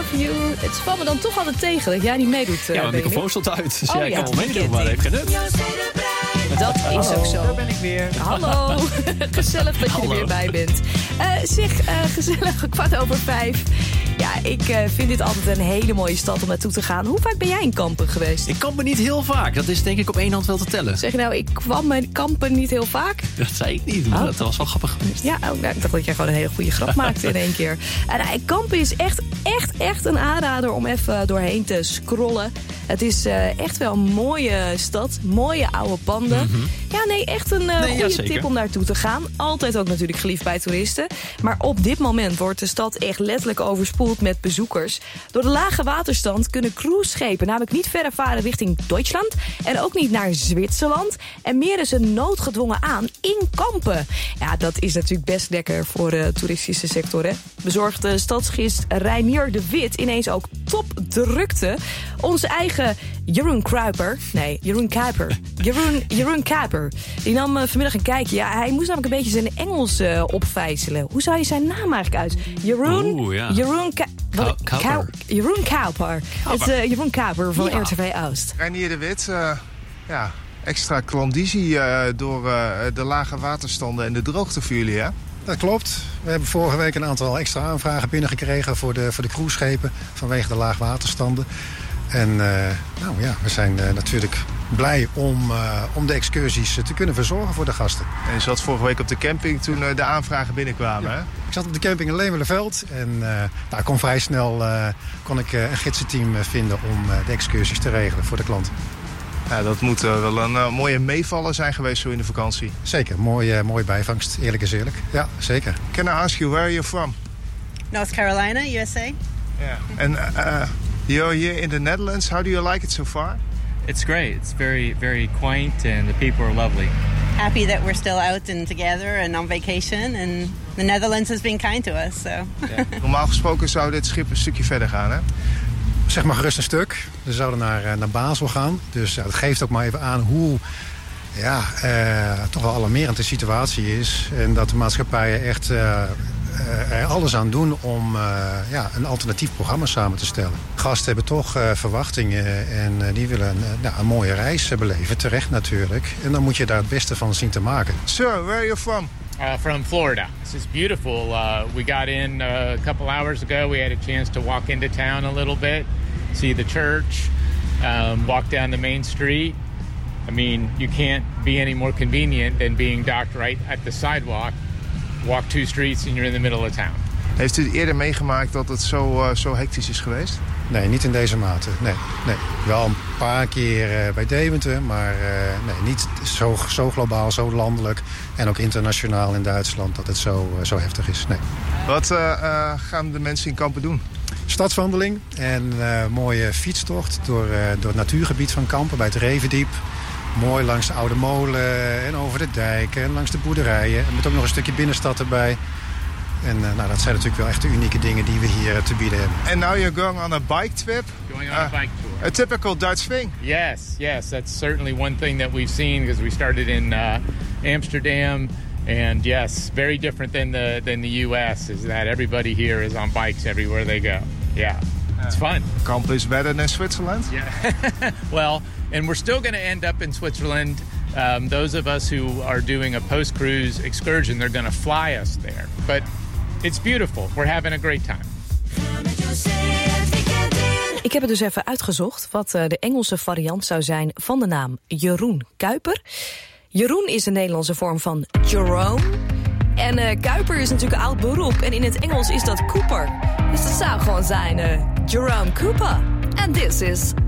love you. Het valt me dan toch altijd tegen dat jij niet meedoet. Ja, mijn microfoon stond uit. Dus jij kan wel meedoen, kent maar dat ik. heeft geen nut. Dat is ook zo. Daar ben ik weer. Hallo, gezellig dat je er weer bij bent. Gezellig, 5:15. Ja, ik vind dit altijd een hele mooie stad om naartoe te gaan. Hoe vaak ben jij in Kampen geweest? Ik kampen niet heel vaak. Dat is denk ik op één hand wel te tellen. Zeg je nou, ik kwam in Kampen niet heel vaak? Dat zei ik niet, maar dat was wel grappig geweest. Ja, ik dacht dat jij gewoon een hele goede grap maakte in één keer. Kampen is echt een aanrader om even doorheen te scrollen. Het is echt wel een mooie stad. Mooie oude panden. Mm-hmm. Ja, nee, echt een goede tip om naartoe te gaan. Altijd ook natuurlijk geliefd bij toeristen. Maar op dit moment wordt de stad echt letterlijk overspoeld met bezoekers. Door de lage waterstand kunnen cruiseschepen namelijk niet verder varen richting Duitsland. En ook niet naar Zwitserland. En meren ze noodgedwongen aan in Kampen. Ja, dat is natuurlijk best lekker voor de toeristische sector, hè. Bezorgde stadsgist Reinier de Wit ineens ook topdrukte. Onze eigen Jeroen Kuiper. Die nam vanmiddag een kijkje. Ja, hij moest namelijk een beetje zijn Engels opvijzelen. Hoe zou je zijn naam eigenlijk uit? Jeroen Kuiper. Het is Jeroen Kuiper van RTV Oost. Reinier de Wit, extra klandizie door de lage waterstanden en de droogte voor jullie, hè? Dat klopt. We hebben vorige week een aantal extra aanvragen binnengekregen voor de cruiseschepen vanwege de laagwaterstanden. En we zijn natuurlijk blij om de excursies te kunnen verzorgen voor de gasten. En je zat vorige week op de camping toen de aanvragen binnenkwamen, hè? Ik zat op de camping in Leeuwardenveld en kon vrij snel een gidsenteam vinden om de excursies te regelen voor de klant. Ja, dat moet wel een mooie meevaller zijn geweest zo in de vakantie. Zeker, mooie bijvangst, eerlijk is eerlijk. Ja, zeker. Can I ask you, where are you from? North Carolina, USA. Yeah. And you're here in the Netherlands. How do you like it so far? It's great. It's very, very quaint and the people are lovely. Happy that we're still out and together and on vacation. And the Netherlands has been kind to us. So. Yeah. Normaal gesproken zou dit schip een stukje verder gaan, hè? Zeg maar gerust een stuk. We zouden naar Basel gaan. Dus dat geeft ook maar even aan hoe toch wel alarmerend de situatie is. En dat de maatschappijen echt er alles aan doen om een alternatief programma samen te stellen. Gasten hebben toch verwachtingen en die willen een mooie reis beleven. Terecht natuurlijk. En dan moet je daar het beste van zien te maken. Sir, where are you from? From Florida. This is beautiful. We got in a couple hours ago. We had a chance to walk into town a little bit, see the church, walk down the main street. I mean, you can't be any more convenient than being docked right at the sidewalk. Walk 2 streets and you're in the middle of town. Heeft u eerder meegemaakt dat het zo hectisch is geweest? Nee, niet in deze mate. Nee. Wel een paar keer bij Deventer, maar niet zo globaal, zo landelijk en ook internationaal in Duitsland dat het zo heftig is. Nee. Wat gaan de mensen in Kampen doen? Stadswandeling en mooie fietstocht door het natuurgebied van Kampen bij het Revendiep. Mooi langs de Oude Molen en over de dijken en langs de boerderijen. En met ook nog een stukje binnenstad erbij. En dat zijn natuurlijk wel echt de unieke dingen die we hier te bieden hebben. And now you're going on a bike trip? Going on a bike tour. A typical Dutch thing. Yes. That's certainly one thing that we've seen because we started in Amsterdam. And yes, very different than the U.S. is that everybody here is on bikes everywhere they go. Yeah, it's fun. Kampen is better than Switzerland? Yeah. Well, and we're still going to end up in Switzerland. Those of us who are doing a post-cruise excursion, they're going to fly us there. But it's beautiful. We're having a great time. Ik heb het dus even uitgezocht wat de Engelse variant zou zijn van de naam Jeroen Kuiper. Jeroen is de Nederlandse vorm van Jerome. En Kuiper is natuurlijk een oud beroep. En in het Engels is dat Cooper. Dus dat zou gewoon zijn Jerome Cooper. And this is